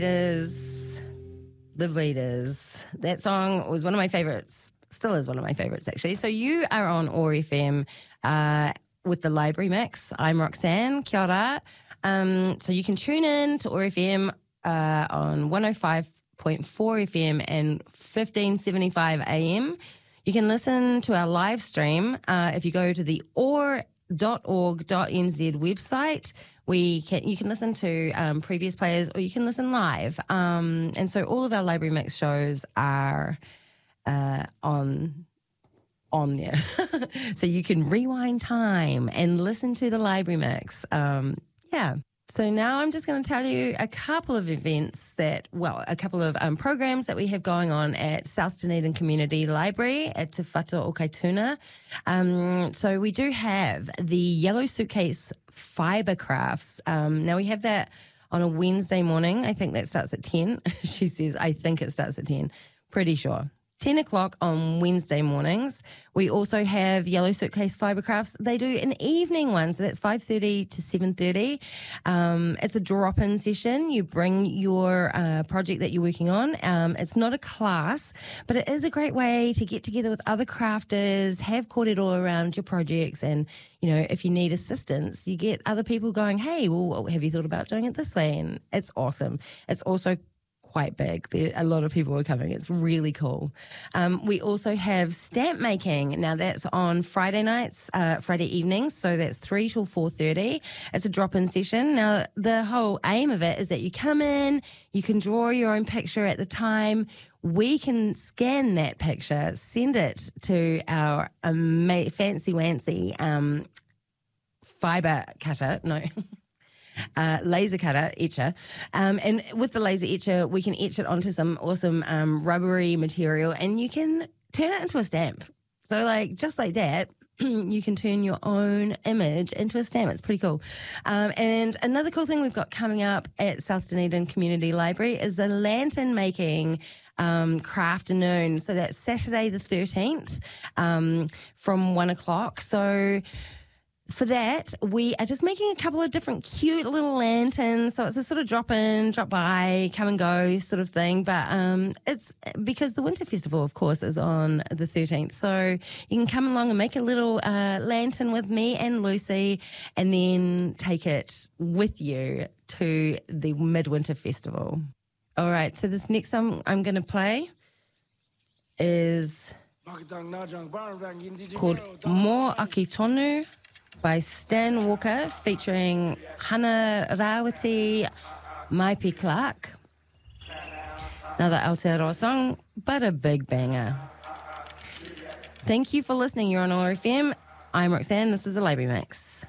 Is The Leaders. That song was one of my favorites, still is one of my favorites actually. So you are on OAR FM with the Library Mix. I'm Roxanne, kia ora. So you can tune in to OAR FM on 105.4 FM and 1575 AM. You can listen to our live stream if you go to the oar.org.nz website. You can listen to previous players or you can listen live. And so all of our Library Mix shows are on there. So you can rewind time and listen to the Library Mix. Yeah. So now I'm just going to tell you a couple of events a couple of programs that we have going on at South Dunedin Community Library at Te Whatu o Kaituna. So we do have the Yellow Suitcase Fibre Crafts. Now we have that on a Wednesday morning. I think that starts at 10. She says, I think it starts at 10. Pretty sure. 10 o'clock on Wednesday mornings. We also have Yellow Suitcase Fibre Crafts. They do an evening one, so that's 5:30 to 7:30. It's a drop-in session. You bring your project that you're working on. It's not a class, but it is a great way to get together with other crafters, have kōrero around your projects, and, you know, if you need assistance, you get other people going, hey, well, have you thought about doing it this way? And it's awesome. It's also quite big. A lot of people are coming. It's really cool. We also have stamp making. Now that's on Friday nights, Friday evenings. So that's 3 till 4:30. It's a drop-in session. Now the whole aim of it is that you come in, you can draw your own picture at the time. We can scan that picture, send it to our fancy-wancy fibre cutter. No. Laser cutter, etcher. And with the laser etcher, we can etch it onto some awesome rubbery material and you can turn it into a stamp. So just like that, you can turn your own image into a stamp. It's pretty cool. And another cool thing we've got coming up at South Dunedin Community Library is the lantern making crafternoon. So that's Saturday the 13th from 1 o'clock. So for that, we are just making a couple of different cute little lanterns. So it's a sort of drop in, drop by, come and go sort of thing. But it's because the Winter Festival, of course, is on the 13th. So you can come along and make a little lantern with me and Lucy and then take it with you to the Midwinter Festival. All right, so this next song I'm going to play is called Mō Aki Tonu by Stan Walker, featuring Hana Rawati, Maipi Clark. Another Aotearoa song, but a big banger. Thank you for listening. You're on OAR FM. I'm Roxanne. This is the Library Mix.